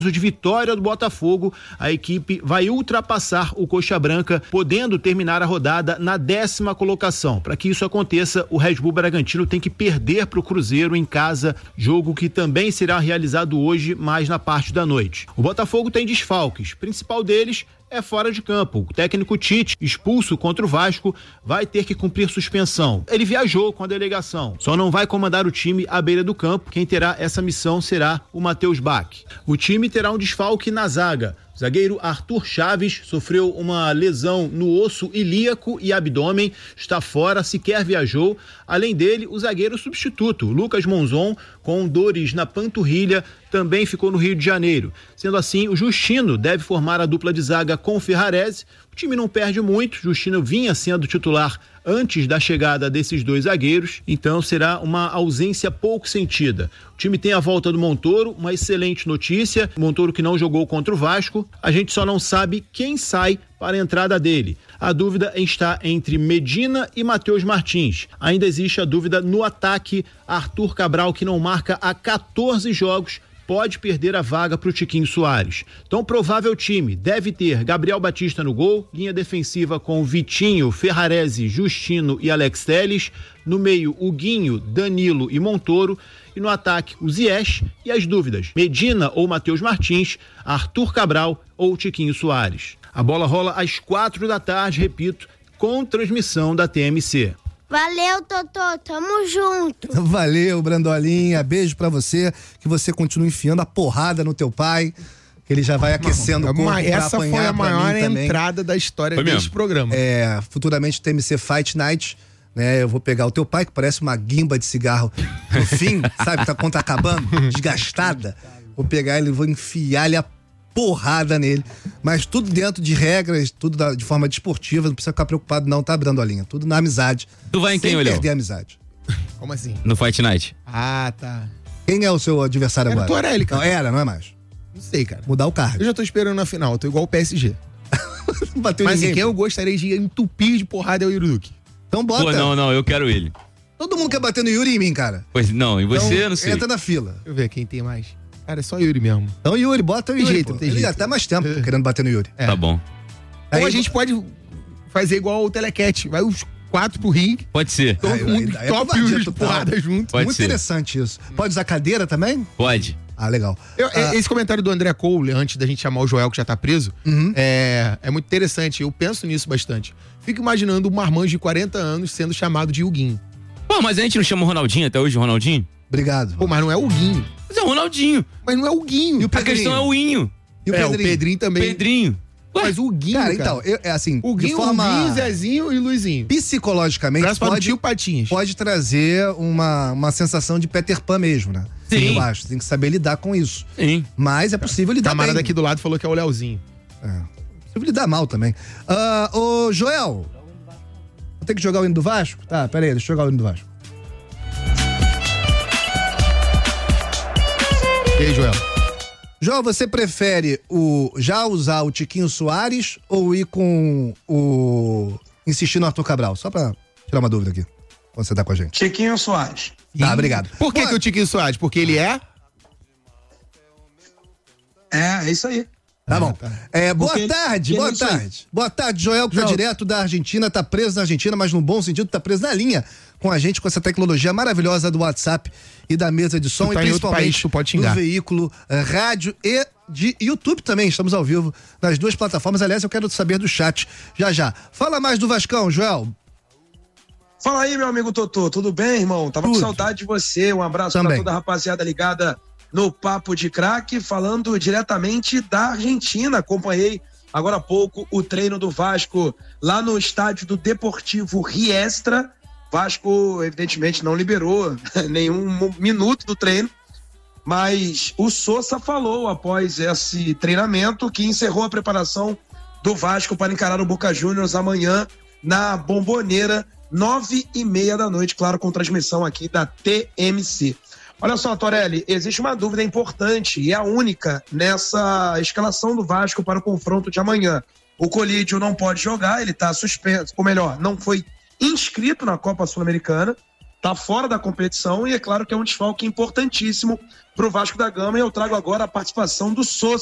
de vitória do Botafogo, a equipe vai ultrapassar o Coxa Branca, podendo terminar a rodada na 10ª colocação. Para que isso aconteça, o Red Bull Bragantino tem que perder para o Cruzeiro em casa, jogo que também será realizado hoje, mais na parte da noite. O Botafogo tem desfalques, principal deles é fora de campo. O técnico Tite, expulso contra o Vasco, vai ter que cumprir suspensão. Ele viajou com a delegação, só não vai comandar o time à beira do campo. Quem terá essa missão será o Matheus Bach. O time terá um desfalque na zaga. O zagueiro Arthur Chaves sofreu uma lesão no osso ilíaco e abdômen, está fora, sequer viajou. Além dele, o zagueiro substituto, Lucas Monzon, com dores na panturrilha, também ficou no Rio de Janeiro. Sendo assim, o Justino deve formar a dupla de zaga com o Ferrarese. O time não perde muito, Justino vinha sendo titular antes da chegada desses dois zagueiros, então será uma ausência pouco sentida. O time tem a volta do Montoro, uma excelente notícia, Montoro que não jogou contra o Vasco, a gente só não sabe quem sai para a entrada dele. A dúvida está entre Medina e Matheus Martins. Ainda existe a dúvida no ataque, Arthur Cabral, que não marca há 14 jogos, pode perder a vaga para o Tiquinho Soares. Então, provável time deve ter Gabriel Batista no gol, linha defensiva com Vitinho, Ferrarese, Justino e Alex Telles, no meio o Guinho, Danilo e Montoro, e no ataque o Ziyech e as dúvidas, Medina ou Matheus Martins, Arthur Cabral ou Tiquinho Soares. A bola rola às 4 da tarde, repito, com transmissão da TMC. Valeu, Totô, tamo junto. Valeu, Brandolinha, beijo pra você, que você continue enfiando a porrada no teu pai, que ele já vai aquecendo o corpo pra essa foi a maior entrada da história deste programa. Futuramente TMC Fight Night, né, eu vou pegar o teu pai, que parece uma guimba de cigarro no fim, sabe, quando tá acabando, desgastada, vou pegar ele, vou enfiar-lhe a porrada nele, mas tudo dentro de regras, tudo de forma desportiva, não precisa ficar preocupado não, tá, Brandolinha? Tudo na amizade. Tu vai em quem, Olhão? Sem perder a amizade. Como assim? No Fight Night. Ah, tá. Quem é o seu adversário agora? Era o Torelli, cara. Não é mais? Não sei, cara. Mudar o card. Eu já tô esperando na final, tô igual o PSG. Bateu mas ninguém, assim, quem eu gostaria de entupir de porrada é o Yuruduki. Então bota. Pô, não, eu quero ele. Todo mundo quer bater no Yuri e em mim, cara. Pois não, e você, então, não sei. Entra na fila. Deixa eu ver quem tem mais. Cara, é só Yuri mesmo. Então Yuri, bota o Yuri. Tem Ele jeito. até mais tempo querendo bater no Yuri. Tá bom. Ou a gente pode fazer igual o Telecat, vai os 4 pro ringue. Pode ser. Todo mundo top os porrada junto. Pode Muito ser. interessante isso. Pode usar cadeira também? Pode. Ah, legal. Esse comentário do André Cole, antes da gente chamar o Joel, que já tá preso, é muito interessante. Eu penso nisso bastante. Fico imaginando um marmanjo de 40 anos sendo chamado de Huguinho. Pô, mas a gente não chama o Ronaldinho até hoje, Ronaldinho? Obrigado. Pô, mas não é o Huguinho. Mas é o Ronaldinho. Mas não é o Huguinho. E o A Pedrinho? questão é o Inho. E o o Pedrinho? Pedrinho também. Pedrinho. Mas o Huguinho, Cara, então, é assim, o de Huguinho, forma Zezinho e Luizinho. psicologicamente Abraço para o tio Patinhas. pode trazer uma sensação de Peter Pan mesmo, né? Sim. Eu acho, tem que saber lidar com isso. Sim. Mas é possível lidar A camarada bem. aqui do lado falou que é o Leozinho. É possível lidar mal também. Ô, Joel, vou ter que jogar o hino do Vasco? Tá, pera aí, deixa eu jogar o hino do Vasco. E aí, Joel? Joel, você prefere já usar o Tiquinho Soares ou ir com insistir no Arthur Cabral? Só pra tirar uma dúvida aqui, quando você tá com a gente. Tiquinho Soares. Tá, obrigado. Por que o Tiquinho Soares? Porque ele é? É isso aí. Tá bom. Boa Porque tarde, ele boa é isso aí. tarde. Boa tarde, Joel, que tá direto da Argentina, tá preso na Argentina, mas no bom sentido, tá preso na linha com a gente, com essa tecnologia maravilhosa do WhatsApp e da mesa de som, Tu tá e em outro país, principalmente tu pode do xingar. veículo rádio e de YouTube também. Estamos ao vivo nas duas plataformas. Aliás, eu quero saber do chat já. Fala mais do Vascão, Joel. Fala aí, meu amigo Totô, tudo bem, irmão? Tava Tudo. com saudade de você, um abraço Também. pra toda a rapaziada ligada no Papo de Craque, falando diretamente da Argentina. Acompanhei agora há pouco o treino do Vasco lá no estádio do Deportivo Riestra. Vasco, evidentemente, não liberou nenhum minuto do treino, mas o Sousa falou após esse treinamento que encerrou a preparação do Vasco para encarar o Boca Juniors amanhã na Bombonera, 9h30 da noite, claro, com transmissão aqui da TMC. Olha só, Torelli, existe uma dúvida importante e é a única nessa escalação do Vasco para o confronto de amanhã. O Colídio não pode jogar, ele está suspenso, ou melhor, não foi inscrito na Copa Sul-Americana, está fora da competição e é claro que é um desfalque importantíssimo para o Vasco da Gama. E eu trago agora a participação do Sousa.